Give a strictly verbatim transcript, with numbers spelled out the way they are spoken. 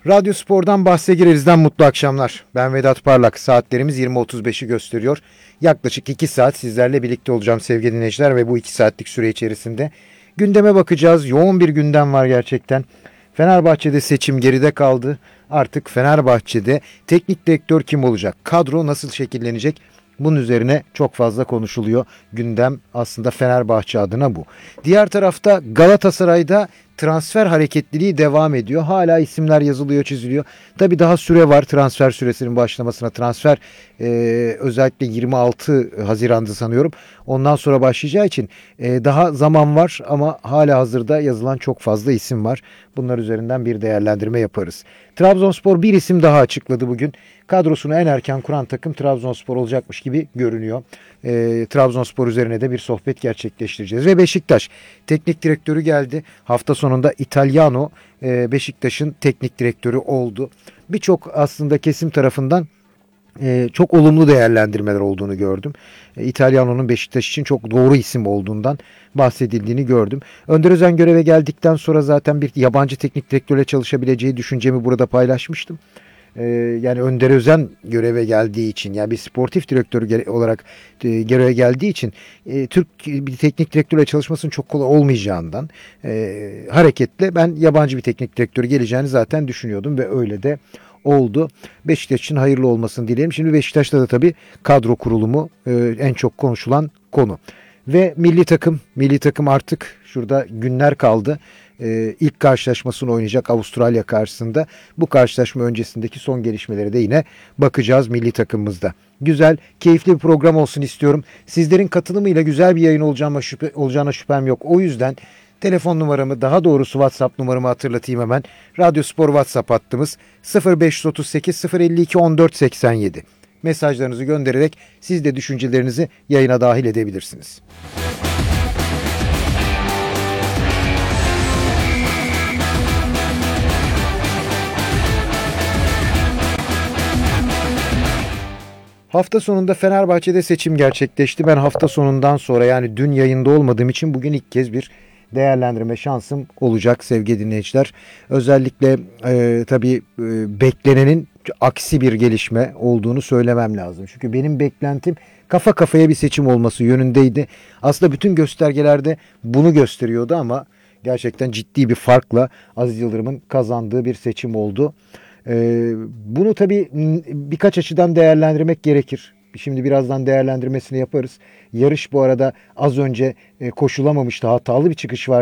Radyo Spor'dan bahse girerizden mutlu akşamlar. Ben Vedat Parlak. Saatlerimiz yirmi otuz beşi gösteriyor. Yaklaşık iki saat sizlerle birlikte olacağım sevgili dinleyiciler ve bu iki saatlik süre içerisinde gündeme bakacağız. Yoğun bir gündem var gerçekten. Fenerbahçe'de seçim geride kaldı. Artık Fenerbahçe'de teknik direktör kim olacak? Kadro nasıl şekillenecek? Bunun üzerine çok fazla konuşuluyor. Gündem aslında Fenerbahçe adına bu. Diğer tarafta Galatasaray'da transfer hareketliliği devam ediyor. Hala isimler yazılıyor, çiziliyor. Tabii daha süre var transfer süresinin başlamasına. Transfer e, özellikle yirmi altı Haziran'da sanıyorum. Ondan sonra başlayacağı için e, daha zaman var ama hala hazırda yazılan çok fazla isim var. Bunlar üzerinden bir değerlendirme yaparız. Trabzonspor bir isim daha açıkladı bugün. Kadrosunu en erken kuran takım Trabzonspor olacakmış gibi görünüyor. E, Trabzonspor üzerine de bir sohbet gerçekleştireceğiz. Ve Beşiktaş teknik direktörü geldi. Hafta sonunda Italiano e, Beşiktaş'ın teknik direktörü oldu. Birçok aslında kesim tarafından e, çok olumlu değerlendirmeler olduğunu gördüm. E, İtalyano'nun Beşiktaş için çok doğru isim olduğundan bahsedildiğini gördüm. Önder Özen göreve geldikten sonra zaten bir yabancı teknik direktörle çalışabileceği düşüncemi burada paylaşmıştım. Ee, yani Önder Özen göreve geldiği için, yani bir sportif direktör olarak e, göreve geldiği için e, Türk bir teknik direktörle çalışmasının çok kolay olmayacağından e, hareketle ben yabancı bir teknik direktör geleceğini zaten düşünüyordum ve öyle de oldu. Beşiktaş için hayırlı olmasını dilerim. Şimdi Beşiktaş'ta da tabii kadro kurulumu e, en çok konuşulan konu. Ve milli takım, milli takım artık şurada günler kaldı. Ee, ilk karşılaşmasını oynayacak Avustralya karşısında. Bu karşılaşma öncesindeki son gelişmelere de yine bakacağız milli takımımızda. Güzel, keyifli bir program olsun istiyorum. Sizlerin katılımıyla güzel bir yayın olacağına, şüphe, olacağına şüphem yok. O yüzden telefon numaramı, daha doğrusu WhatsApp numaramı hatırlatayım hemen. Radyo Spor WhatsApp hattımız sıfır beş otuz sekiz sıfır elli iki on dört seksen yedi. Mesajlarınızı göndererek siz de düşüncelerinizi yayına dahil edebilirsiniz. Hafta sonunda Fenerbahçe'de seçim gerçekleşti. Ben hafta sonundan sonra, yani dün yayında olmadığım için bugün ilk kez bir değerlendirme şansım olacak sevgili dinleyiciler. Özellikle e, tabii e, beklenenin aksi bir gelişme olduğunu söylemem lazım. Çünkü benim beklentim kafa kafaya bir seçim olması yönündeydi. Aslında bütün göstergelerde bunu gösteriyordu ama gerçekten ciddi bir farkla Aziz Yıldırım'ın kazandığı bir seçim oldu. Ee, bunu tabii birkaç açıdan değerlendirmek gerekir. Şimdi birazdan değerlendirmesini yaparız. Yarış bu arada az önce e, koşulamamıştı. Hatalı bir çıkış var.